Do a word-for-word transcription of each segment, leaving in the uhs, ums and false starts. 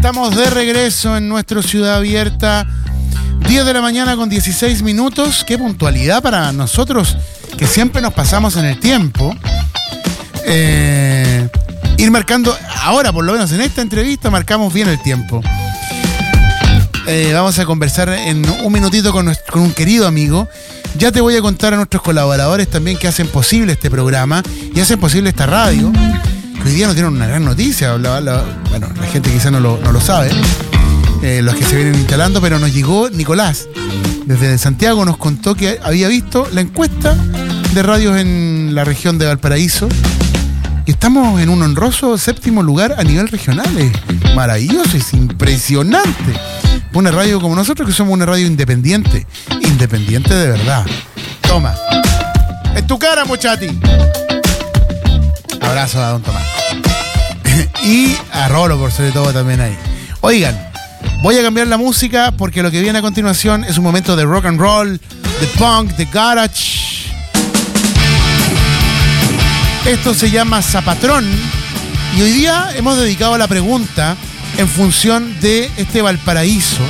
Estamos de regreso en nuestra Ciudad Abierta. diez de la mañana con dieciséis minutos. Qué puntualidad para nosotros, que siempre nos pasamos en el tiempo. Eh, ir marcando, ahora por lo menos en esta entrevista, marcamos bien el tiempo. Eh, vamos a conversar en un minutito con, nuestro, con un querido amigo. Ya te voy a contar a nuestros colaboradores también que hacen posible este programa y hacen posible esta radio. Que hoy día nos tienen una gran noticia. La, la, bueno, la gente quizá no lo, no lo sabe, eh, los que se vienen instalando, pero nos llegó Nicolás desde Santiago, nos contó que había visto la encuesta de radios en la región de Valparaíso y estamos en un honroso séptimo lugar a nivel regional. Es maravilloso, es impresionante. Una radio como nosotros, que somos una radio independiente, independiente de verdad. Toma, en tu cara, Mochati. Abrazo a don Tomás. Y a Rolo, por sobre todo, también ahí. Oigan, voy a cambiar la música porque lo que viene a continuación es un momento de rock and roll, de punk, de garage. Esto se llama Zapatrón. Y hoy día hemos dedicado la pregunta en función de este Valparaíso,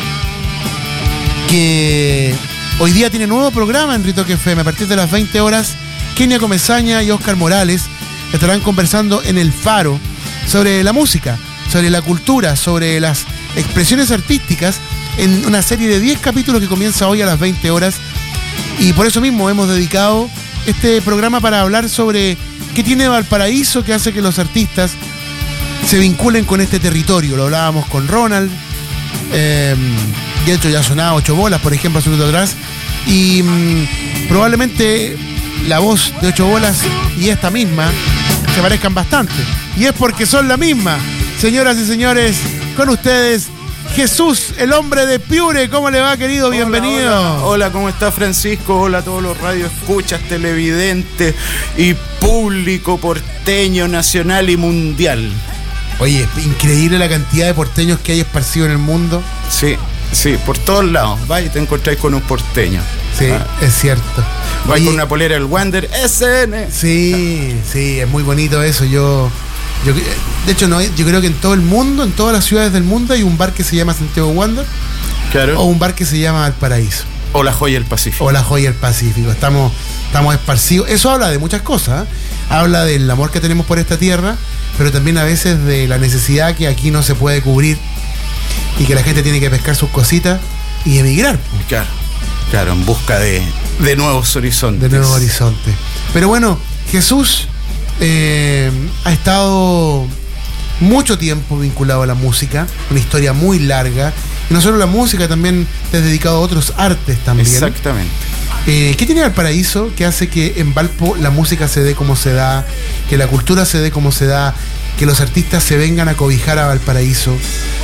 que hoy día tiene nuevo programa en Ritoque F M. A partir de las veinte horas, Kenia Comesaña y Oscar Morales estarán conversando en El Faro sobre la música, sobre la cultura, sobre las expresiones artísticas, en una serie de diez capítulos que comienza hoy a las veinte horas. Y por eso mismo hemos dedicado este programa para hablar sobre qué tiene Valparaíso que hace que los artistas se vinculen con este territorio. Lo hablábamos con Ronald, eh, de hecho ya sonaba Ocho Bolas, por ejemplo, hace un minuto atrás, y mmm, probablemente la voz de Ocho Bolas y esta misma se parezcan bastante. Y es porque son la misma. Señoras y señores, con ustedes, Jesús, el hombre de Piure. ¿Cómo le va, querido? Hola, bienvenido. Hola, hola, ¿cómo está, Francisco? Hola a todos los radioescuchas, televidentes y público porteño, nacional y mundial. Oye, increíble la cantidad de porteños que hay esparcidos en el mundo. Sí, sí, por todos lados. Vais y te encontráis con un porteño. Sí, ah. Es cierto. Vais con una polera del Wander S N. Sí, sí, es muy bonito eso. Yo, yo de hecho, no, yo creo que en todo el mundo, en todas las ciudades del mundo, hay un bar que se llama Santiago Wander. Claro. O un bar que se llama Valparaíso. O la Joya del Pacífico. O la Joya del Pacífico. Estamos, estamos esparcidos. Eso habla de muchas cosas, ¿eh? Habla del amor que tenemos por esta tierra, pero también a veces de la necesidad que aquí no se puede cubrir y que la gente tiene que pescar sus cositas y emigrar. Claro, claro, en busca de, de nuevos horizontes. De nuevos horizontes. Pero bueno, Jesús eh, ha estado mucho tiempo vinculado a la música, una historia muy larga. Y no solo la música, también te has dedicado a otros artes también. Exactamente. Eh, ¿Qué tiene Valparaíso que hace que en Valpo la música se dé como se da, que la cultura se dé como se da, que los artistas se vengan a cobijar a Valparaíso?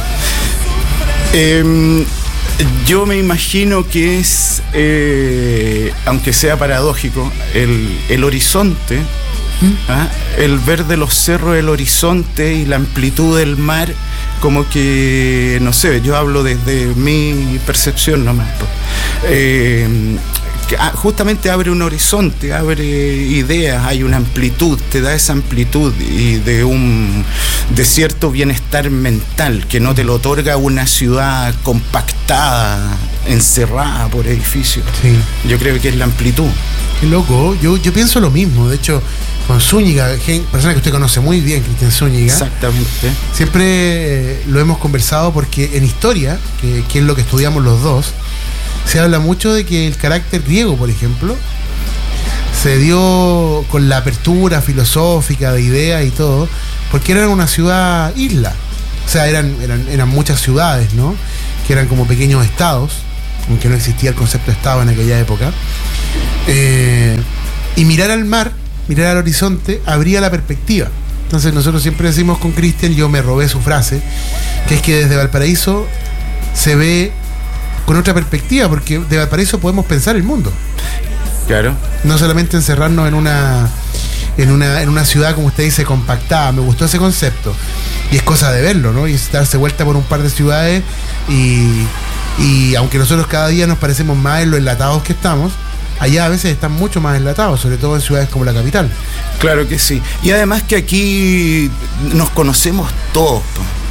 Eh, yo me imagino que es, eh, aunque sea paradójico, el, el horizonte, ¿Mm? ¿ah? el ver de los cerros el horizonte y la amplitud del mar, como que, no sé, yo hablo desde mi percepción nomás. Eh, que justamente abre un horizonte, abre ideas, hay una amplitud, te da esa amplitud y de un de cierto bienestar mental que no te lo otorga una ciudad compactada, encerrada por edificios. Sí. Yo creo que es la amplitud. Qué loco, yo, yo pienso lo mismo. De hecho, con Zúñiga, persona que usted conoce muy bien, Cristian Zúñiga. Exactamente. Siempre eh, lo hemos conversado porque en historia, que, que es lo que estudiamos los dos, se habla mucho de que el carácter griego, por ejemplo, se dio con la apertura filosófica de ideas y todo, porque eran una ciudad isla. O sea, eran, eran, eran muchas ciudades, ¿no? Que eran como pequeños estados, aunque no existía el concepto de estado en aquella época. Eh, y mirar al mar, mirar al horizonte, abría la perspectiva. Entonces nosotros siempre decimos con Cristian, yo me robé su frase, que es que desde Valparaíso se ve con otra perspectiva, porque de Valparaíso podemos pensar el mundo. Claro. No solamente encerrarnos en una, en una, en una ciudad, como usted dice, compactada. Me gustó ese concepto. Y es cosa de verlo, ¿no? Y darse vuelta por un par de ciudades y, y aunque nosotros cada día nos parecemos más en lo enlatados que estamos, allá a veces están mucho más enlatados, sobre todo en ciudades como la capital. Claro que sí. Y además que aquí nos conocemos todos,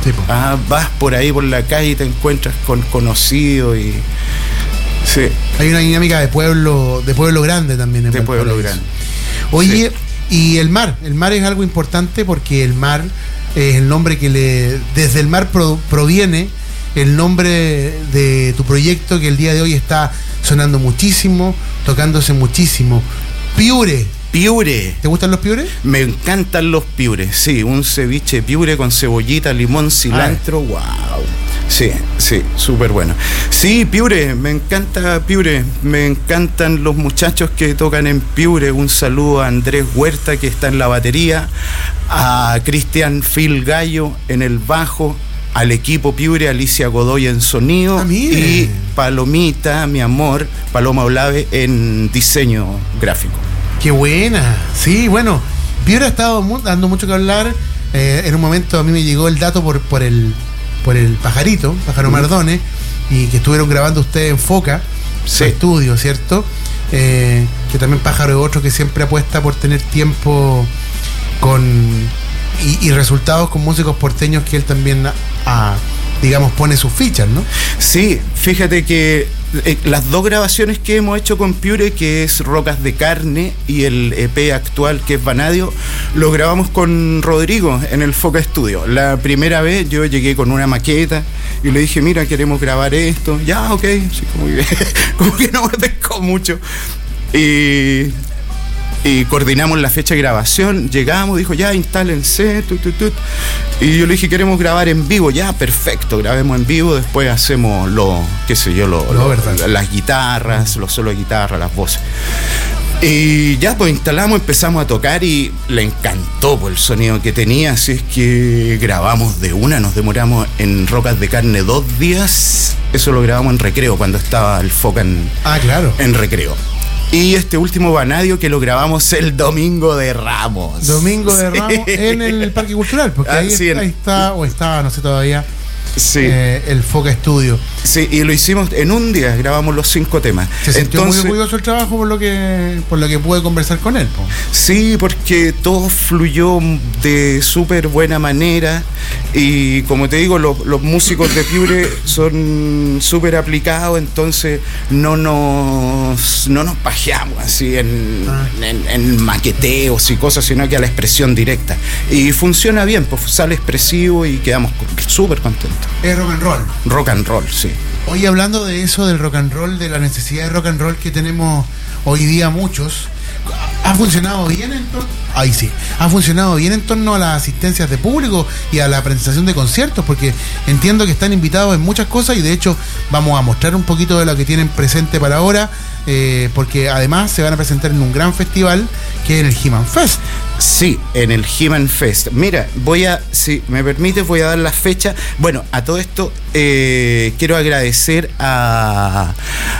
Sí, po. Ah, vas por ahí por la calle y te encuentras con conocidos y... Sí. Hay una dinámica de pueblo, de pueblo grande también en De pueblo Valparaíso. grande. Oye, sí. Y el mar, el mar es algo importante porque el mar es el nombre que le... Desde el mar pro, proviene el nombre de tu proyecto que el día de hoy está sonando muchísimo, tocándose muchísimo. Piure. Piure. ¿Te gustan los piures? Me encantan los piures, sí, un ceviche piure con cebollita, limón, cilantro, wow. Sí, sí, súper bueno. Sí, Piure, me encanta Piure, me encantan los muchachos que tocan en Piure. Un saludo a Andrés Huerta, que está en la batería, a Cristian Phil Gallo en el bajo, al equipo Piure, Alicia Godoy en sonido, ah, y Palomita, mi amor, Paloma Olave en diseño gráfico. ¡Qué buena! Sí, bueno, Piure ha estado mu- dando mucho que hablar. Eh, en un momento a mí me llegó el dato por, por el por el Pajarito, Pájaro Mardones, y que estuvieron grabando ustedes en Foca, sí. Su estudio, ¿cierto? Eh, que también Pájaro es otro que siempre apuesta por tener tiempo con y, y resultados con músicos porteños que él también, a, digamos, pone sus fichas, ¿no? Sí, fíjate que eh, las dos grabaciones que hemos hecho con Piure, que es Rocas de Carne, y el E P actual, que es Vanadio, lo grabamos con Rodrigo en el Foca Studio. La primera vez yo llegué con una maqueta y le dije, mira, queremos grabar esto. Ya, ok, sí, como, que, como que no me pescó mucho. Y... Y coordinamos la fecha de grabación, llegamos, dijo, ya, instálense, tut, tut, tut. Y yo le dije, queremos grabar en vivo. Ya, perfecto, grabemos en vivo, después hacemos lo, qué sé yo, lo, no, lo, las guitarras, los solos de guitarra, las voces. Y ya, pues instalamos, empezamos a tocar y le encantó pues, el sonido que tenía, así es que grabamos de una, nos demoramos en Rocas de Carne dos días, eso lo grabamos en Recreo, cuando estaba el Foca en, ah, claro. en Recreo. Y este último Vanadio que lo grabamos el Domingo de Ramos. Domingo de Ramos, sí. En el Parque Cultural, porque ah, ahí, sí, ahí está, o estaba, no sé todavía, sí. eh, el Foca Studio. Sí, y lo hicimos en un día, grabamos los cinco temas. Se sintió Entonces, muy orgulloso el trabajo por lo que por lo que pude conversar con él, po. Sí, porque todo fluyó de súper buena manera y como te digo, los, los músicos de Piure son súper aplicados, entonces no nos no nos pajeamos así en, ah. en, en maqueteos y cosas, sino que a la expresión directa. Y funciona bien, pues sale expresivo y quedamos súper contentos. Es rock and roll. Rock and roll, sí. Hoy hablando de eso, del rock and roll, de la necesidad de rock and roll que tenemos hoy día muchos, ¿ha funcionado bien en torno? Ahí sí, ha funcionado bien en torno a las asistencias de público y a la presentación de conciertos, porque entiendo que están invitados en muchas cosas y de hecho vamos a mostrar un poquito de lo que tienen presente para ahora, eh, porque además se van a presentar en un gran festival que es el He-Man Fest. Sí, en el He-Man Fest. Mira, voy a, si me permites, voy a dar la fecha. Bueno, a todo esto eh, quiero agradecer a...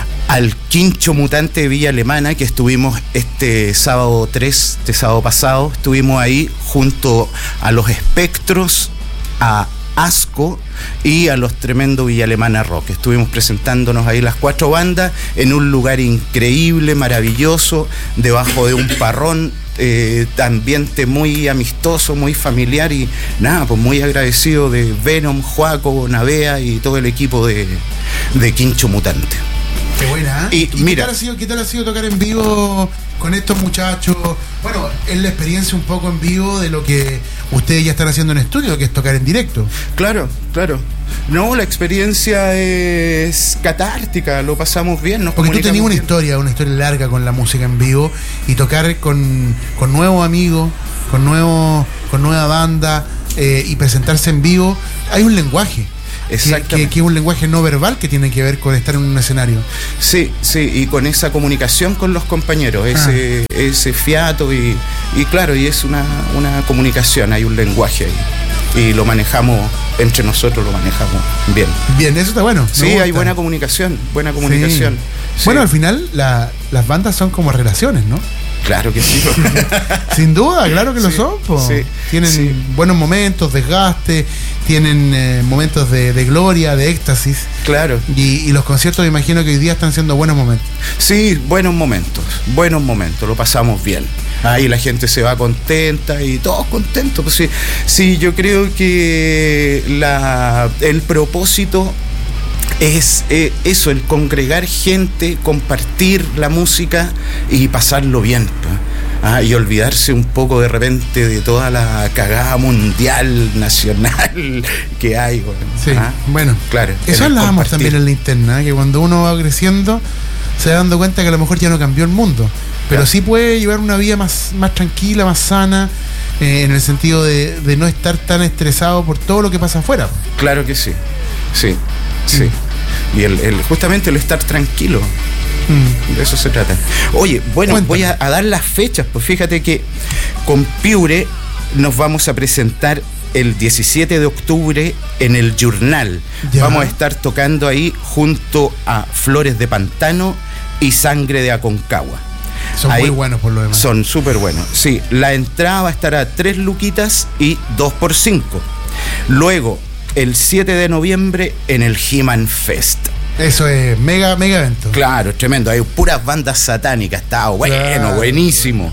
al Quincho Mutante de Villa Alemana, que estuvimos este sábado tres, este sábado pasado, estuvimos ahí junto a los Espectros, a Asco y a los Tremendo Villa Alemana Rock. Estuvimos presentándonos ahí las cuatro bandas en un lugar increíble, maravilloso, debajo de un parrón, eh, ambiente muy amistoso, muy familiar y nada, pues muy agradecido de Venom, Joaco, Navea y todo el equipo de, de Quincho Mutante. Qué buena, ¿eh? Y, ¿Y mira, qué tal, ha sido, qué tal ha sido tocar en vivo con estos muchachos? Bueno, es la experiencia un poco en vivo de lo que ustedes ya están haciendo en estudio, que es tocar en directo. Claro, claro. No, la experiencia es catártica, lo pasamos bien. Nos Porque tú tenías una bien. historia, una historia larga con la música en vivo y tocar con, con nuevos amigos, con, nuevo, con nueva banda eh, y presentarse en vivo. Hay un lenguaje. Exactamente. Que, que es un lenguaje no verbal que tiene que ver con estar en un escenario. Sí, sí, y con esa comunicación con los compañeros, ese, ah. ese fiato y, y claro, y es una, una comunicación, hay un lenguaje ahí. Y lo manejamos, entre nosotros lo manejamos bien. Bien, eso está bueno. Sí, hay buena comunicación, buena comunicación. Sí. Sí. Bueno, al final la, las bandas son como relaciones, ¿no? Claro que sí. Sin duda, claro que sí, lo son. Po. Sí, tienen sí. buenos momentos, desgaste, tienen eh, momentos de, de gloria, de éxtasis. Claro. Y, y los conciertos me imagino que hoy día están siendo buenos momentos. Sí, buenos momentos, buenos momentos, lo pasamos bien. Ahí la gente se va contenta y todos contentos. Pues sí, sí, yo creo que la, el propósito es eh, eso, el congregar gente, compartir la música y pasarlo bien, pues. Ah, y olvidarse un poco de repente de toda la cagada mundial, nacional que hay. Bueno, sí, ah, bueno, claro. Eso hablábamos también en la interna, que cuando uno va creciendo se va dando cuenta que a lo mejor ya no cambió el mundo, pero claro, sí puede llevar una vida más, más tranquila, más sana, eh, en el sentido de, de no estar tan estresado por todo lo que pasa afuera. Claro que sí, sí, sí. Mm. Y el, el, justamente el estar tranquilo. Mm. De eso se trata. Oye, bueno, Cuéntame. voy a, a dar las fechas, pues fíjate que con Piure nos vamos a presentar el diecisiete de octubre en el Journal. Ya. Vamos a estar tocando ahí junto a Flores de Pantano y Sangre de Aconcagua. Son ahí muy buenos por lo demás. Son súper buenos. Sí, la entrada va a estar a tres luquitas y dos por cinco. Luego, el siete de noviembre en el He-Man Fest. Eso es mega, mega evento. Claro, tremendo. Hay puras bandas satánicas. Está bueno, claro, buenísimo.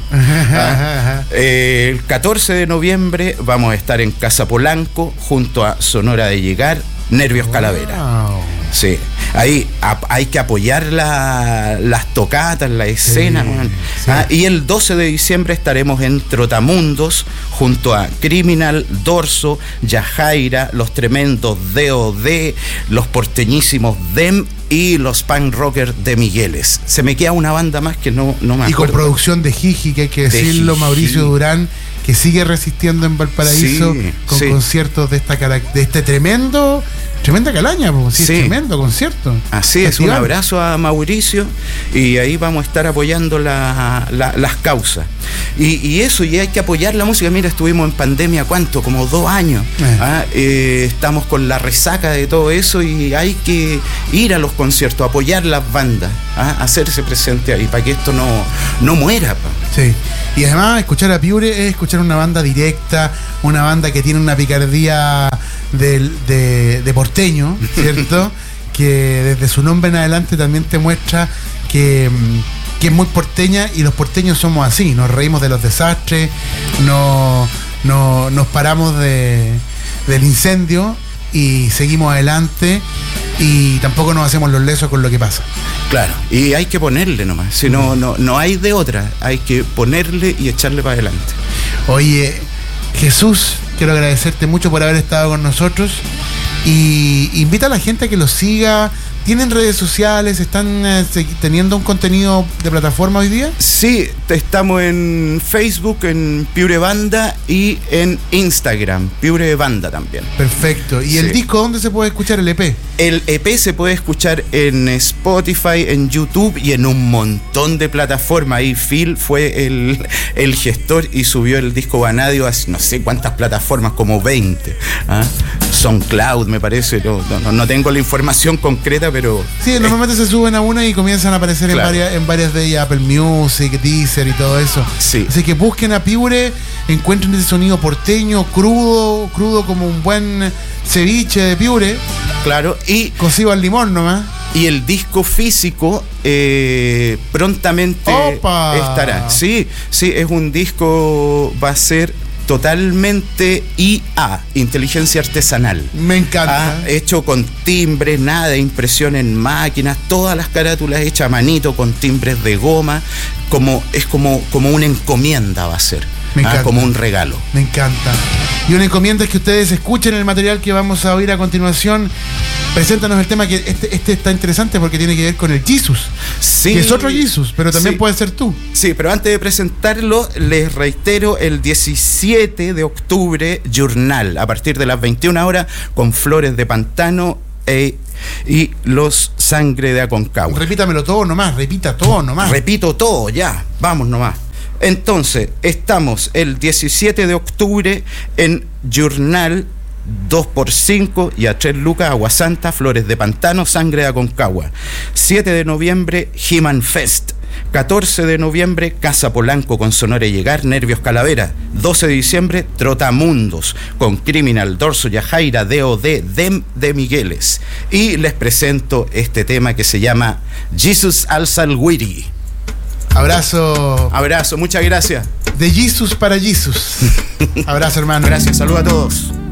¿Ah? eh, el catorce de noviembre vamos a estar en Casa Polanco junto a Sonora de Llegar, Nervios wow. Calavera. Sí, ahí a, hay que apoyar la, las tocatas, la escena. Sí, sí. ¿Ah? Y el doce de diciembre estaremos en Trotamundos junto a Criminal, Dorso, Yajaira, los tremendos D O D, los porteñísimos D E M y los punk rockers de Migueles. Se me queda una banda más que no, no me acuerdo. Y con producción de Jiji, que hay que decirlo, de Mauricio Durán, que sigue resistiendo en Valparaíso, sí, con sí. conciertos de esta de este tremendo tremenda calaña, pues, sí, sí. Es tremendo concierto. Así es, un abrazo a Mauricio y ahí vamos a estar apoyando la, la, las causas. Y, y eso, y hay que apoyar la música. Mira, estuvimos en pandemia, ¿cuánto? Como dos años. Eh. ¿Ah? Eh, estamos con la resaca de todo eso y hay que ir a los conciertos, apoyar las bandas, ¿ah? Hacerse presente ahí para que esto no, no muera. Pa. Sí, y además escuchar a Piure es escuchar una banda directa, una banda que tiene una picardía de, de, de porteño, ¿cierto? Que desde su nombre en adelante también te muestra que, que es muy porteña, y los porteños somos así, nos reímos de los desastres, no, no, nos paramos de, del incendio y seguimos adelante, y tampoco nos hacemos los lesos con lo que pasa. Claro, y hay que ponerle nomás, si no, no, no hay de otra, hay que ponerle y echarle para adelante. Oye, Jesús, quiero agradecerte mucho por haber estado con nosotros y invita a la gente a que los siga. ¿Tienen redes sociales? ¿Están eh, teniendo un contenido de plataforma hoy día? Sí, estamos en Facebook, en Piure Banda, y en Instagram, Piure Banda también. Perfecto. ¿Y sí. el disco dónde se puede escuchar, el E P? El E P se puede escuchar en Spotify, en YouTube y en un montón de plataformas. Ahí Phil fue el, el gestor y subió el disco Vanadio a no sé cuántas plataformas, como veinte. ¿Ah? SoundCloud, me parece. No, no, no tengo la información concreta, pero... Sí, normalmente eh, se suben a una y comienzan a aparecer claro. en, varias, en varias de ellas, Apple Music, Deezer y todo eso. Sí. Así que busquen a Piure, encuentren ese sonido porteño, crudo, crudo como un buen ceviche de Piure. Claro, y... cocido al limón nomás. Y el disco físico eh, prontamente ¡Opa! estará. Sí, sí, es un disco, va a ser... totalmente I A, inteligencia artesanal. Me encanta. Ah, hecho con timbres, nada de impresión en máquinas, todas las carátulas hechas a manito con timbres de goma, como es como, como una encomienda va a ser. Me encanta. Ah, como un regalo. Me encanta. Y una encomienda es que ustedes escuchen el material que vamos a oír a continuación. Preséntanos el tema, que este, este está interesante porque tiene que ver con el Jesus. Sí. Que es otro Jesus, pero también sí. puede ser tú. Sí, pero antes de presentarlo, les reitero, el diecisiete de octubre, Journal, a partir de las veintiuna horas, con Flores de Pantano e, y los Sangre de Aconcagua. Repítamelo todo nomás, repita todo nomás. Repito todo, ya, vamos nomás. Entonces, estamos el diecisiete de octubre en Journal, dos por cinco y a tres lucas, Agua Santa, Flores de Pantano, Sangre de Aconcagua. siete de noviembre, He-Man Fest. catorce de noviembre, Casa Polanco con Sonora Llegar, Nervios Calavera. doce de diciembre, Trotamundos con Criminal, Dorso Yajaira, D O D, Dem de Migueles. Y les presento este tema que se llama Jesus al Salguiri. Abrazo. Abrazo, muchas gracias. De Jesus para Jesus. Abrazo, hermano. Gracias, saludos a todos.